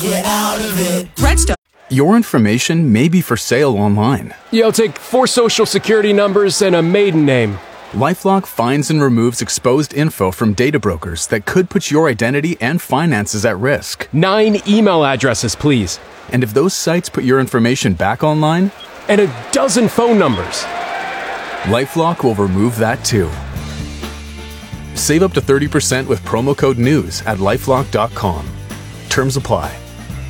get out of it. Redstone. Your information may be for sale online. Yeah, I'll take 4 social security numbers and a maiden name. LifeLock finds and removes exposed info from data brokers that could put your identity and finances at risk. 9 email addresses, please. And if those sites put your information back online, And a dozen phone numbers. LifeLock will remove that too. Save up to 30% with promo code NEWS at lifelock.com. Terms apply.